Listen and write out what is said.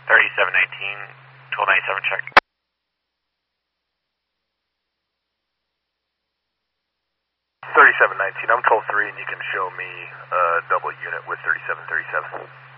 3719, 1297 check. 3719, I'm 12-3 and you can show me a double unit with 3737.